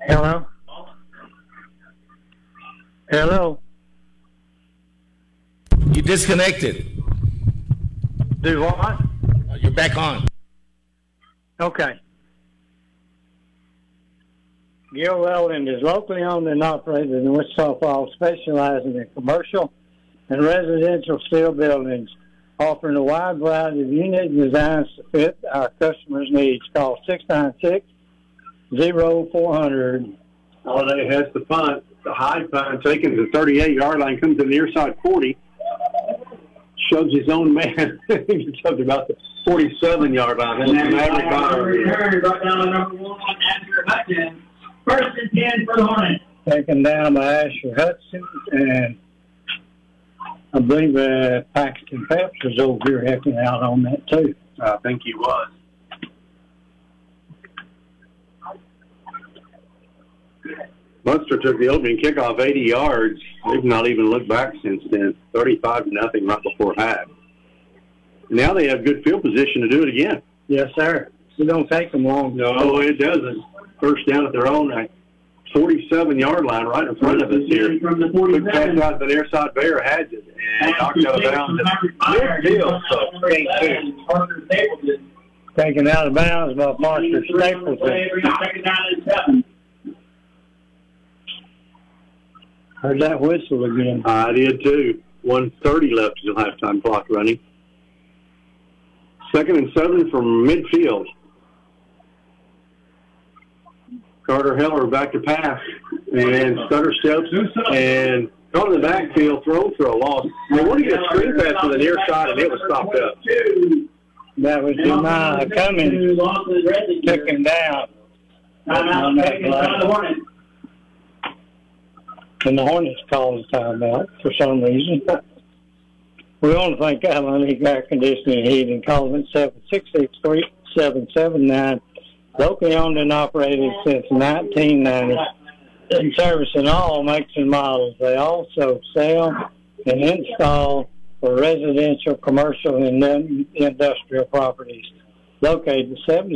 Hello? Hello? You disconnected. Do what? You're back on. Okay. Gil Welding is locally owned and operated in Wichita Falls, specializing in commercial and residential steel buildings, offering a wide variety of unique designs to fit our customers' needs. Call 696-0400. Holiday has the punt. The high punt taken to the 38-yard line, comes to the near side 40. Shows his own man. He talked about the 47-yard line. And then return brought down to number 1 after Hutchins. First and 10 for the Hornets. Taken down by Asher Hudson, and I believe Paxton Phelps was over here helping out on that too. I think he was. Munster took the opening kickoff 80 yards. They've not even looked back since then. 35-0 right before half. Now they have good field position to do it again. Yes, sir. It don't take them long. No, it doesn't. First down at their own 47-yard line right in front of us here. From the Quick pass 47. out to the near side. Bayer had it and knocked out of bounds at midfield. So, Parker Stapleton. Taken out of bounds by Parker Stapleton. Second down and 7. Heard that whistle again. I did too. 1:30 left until halftime clock running. 2nd and 7 from midfield. Carter Heller back to pass. And stutter steps and on the backfield, thrown for a loss. They wanted to get a screen pass to the near side, and it was stopped up. That was Jemiah Cummings. Took him down. And the Hornets called the timeout for some reason. We want to thank Allen League Air Conditioning and Heating. Call them at 766-3779. Locally owned and operated since 1990. In servicing all makes and models. They also sell and install for residential, commercial, and industrial properties. Located at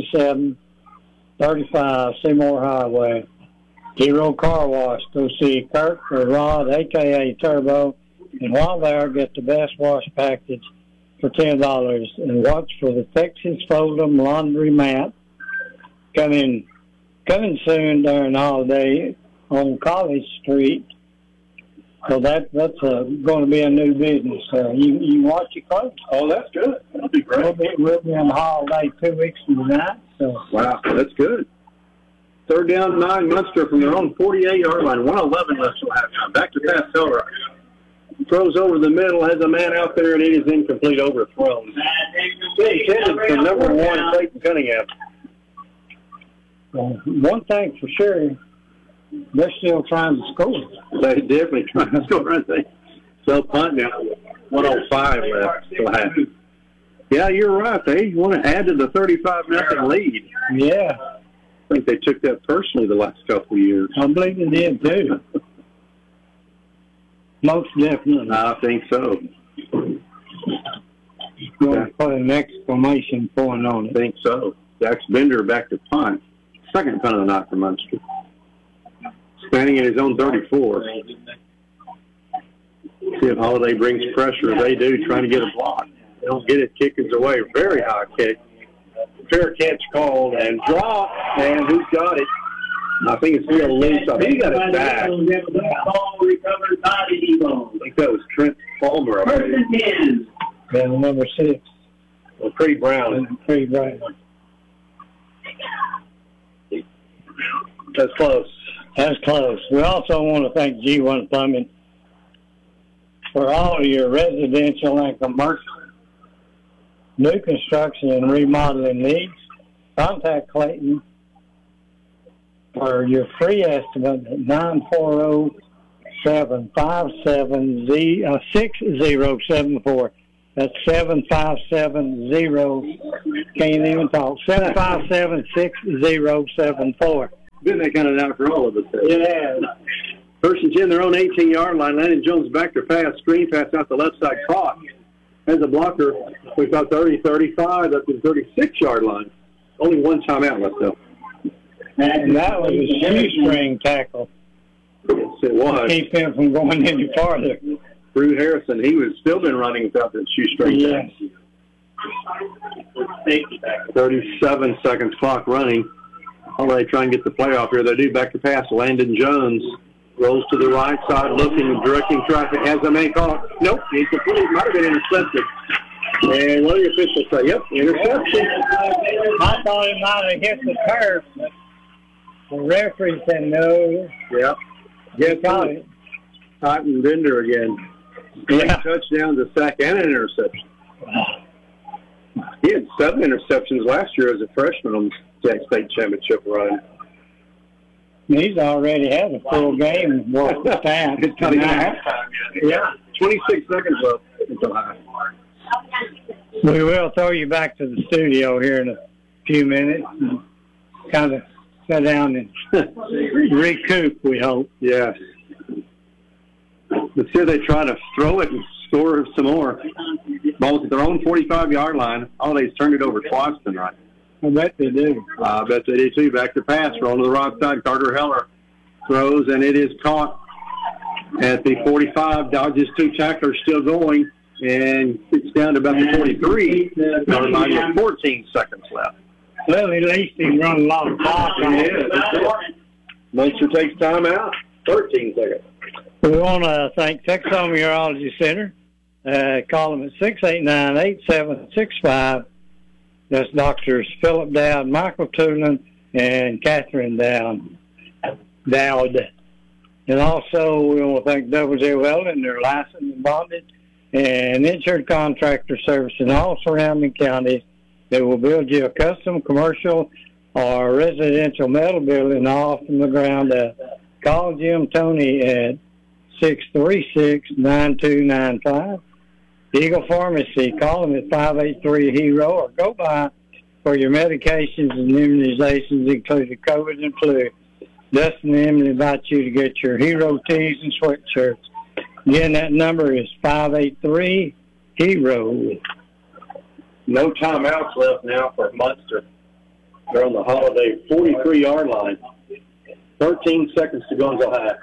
7735 Seymour Highway. Zero Car Wash. Go see Kirk or Rod, a.k.a. Turbo. And while there, get the best wash package for $10. And watch for the Texas Fold'em Laundry Mat coming soon during the holiday on College Street. So that's going to be a new business. You can watch your clothes. Oh, that's good. That'll be great. We'll be on the holiday 2 weeks from tonight. So. Wow, that's good. 3rd down, 9, Munster from their own 48-yard line. 1:11 left till halftime. Back to pass, Heller. Throws over the middle, has a man out there, and it is incomplete, overthrown. Intended for number 1, Clayton Cunningham. One thing for sure, they're still trying to score. They definitely trying to score, aren't they? So punt now. 1:05 left till half. Yeah, you're right. They want to add to the 35-0 lead. Yeah. I think they took that personally the last couple of years. I believe they did, too. Most definitely. I think so. Going to put an exclamation point on I it. think so. Dax Bender back to punt. Second punt of the night for Munster. Standing at his own 34. See if Holiday brings pressure. They do, trying to get a block. They don't get it, kick is away. Very high kick. Fair catch called and drop. And who's got it? I think it's still loose. I think he got it back. I think that was Trent Palmer. First and 10. And number 6. Well, Pretty Brown. Pretty Brown. That's close. That's close. We also want to thank G1 Plumbing for all of your residential and commercial new construction and remodeling needs. Contact Clayton for your free estimate at 940-757-6074. That's 757-0. Can't even talk. 757-6074. Been that kind of night for all of us. Yeah. First and 10, their own 18-yard line. Landon Jones back to pass. Screen pass out the left side. Caught. As a blocker, we thought 30, 35, up to the 36-yard line. Only one timeout left, though. And that was a shoestring tackle. Yes, it was. Keep him from going any farther. Drew Harrison, he was still been running without that shoestring. Yes. 37 seconds clock running. Holiday try and get the play off here. They do. Back to pass. Landon Jones rolls to the right side, looking, directing traffic. Has a man caught. Nope, he's complete. Might have been intercepted. And what do the officials say? Yep, interception. I thought he might have hit the turf, but the referee said no. Yep. Guess Got what? it. Cotton Bender again. Yeah. Touchdowns, a sack, and an interception. He had 7 interceptions last year as a freshman on the Jack State Championship run. He's already had a full game worth of time. It's not even halftime yet. Yeah. 26 seconds left until half. We will throw you back to the studio here in a few minutes and kind of sit down and recoup, we hope. Yes. Let's see if they try to throw it and score some more. Ball's at their own 45-yard line. Holiday's turned it over twice tonight. I bet they do. I bet they do, too. Back to pass. Roll to the right side. Carter Heller throws, and it is caught at the 45. Dodges 2 tacklers, still going, and it's down to about the 43. Yard line with 14 seconds left. Well, at least he run a lot of clock. Munster takes time out. 13 seconds. We want to thank Texas Home Urology Center. Call them at 689-8765. That's Doctors Philip Dowd, Michael Toolin, and Catherine Dowd. And also, we want to thank W.J. Weldon. They're licensed and bonded and insured contractor service in all surrounding counties. They will build you a custom commercial or residential metal building all from the ground up. Call Jim Tony at 636-9295. Eagle Pharmacy, call them at 583-HERO or go by for your medications and immunizations, including COVID and flu. Dustin and Emily invite you to get your Hero tees and sweatshirts. Again, that number is 583-HERO. No timeouts left now for Munster. They're on the Holiday 43-yard line. 13 seconds to go until half.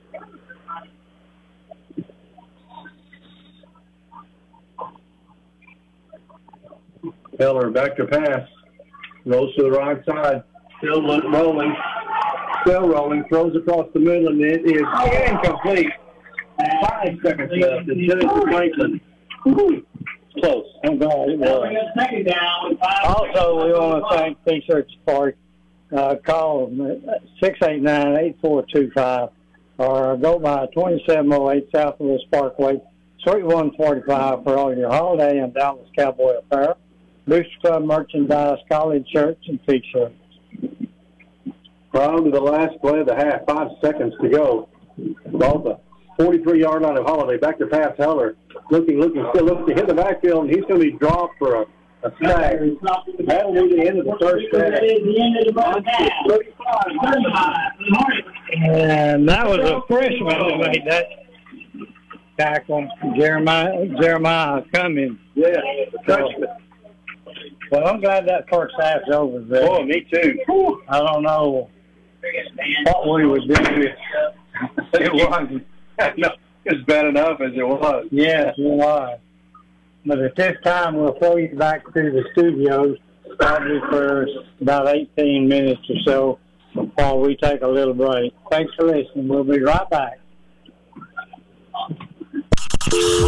Heller back to pass. Rolls to the right side. Still rolling. Still rolling. Throws across the middle, and it is incomplete. 5 seconds left. It's Tennessee Franklin. Close. I'm glad it was. Also, we want to thank Research Park. Call them at 689-8425 or go by 2708 Southwest Parkway, Suite 145 for all your Holiday and Dallas Cowboy apparel, Booster Club merchandise, college shirts, and t-shirts. We're on to the last play of the half. 5 seconds to go. Ball the 43-yard line of Holiday. Back to pass. Heller looking, still looking to hit the backfield, and he's going to be dropped for a sack. That'll be the end of the first half. And that was a freshman that made that tackle, Jeremiah Cummings. Yeah, freshman. Well, I'm glad that first half's over there. Oh, me too. I don't know what we would do if It wasn't. No, it's bad enough as it was. Yes, it was. But at this time, we'll throw you back to the studios probably for about 18 minutes or so while we take a little break. Thanks for listening. We'll be right back.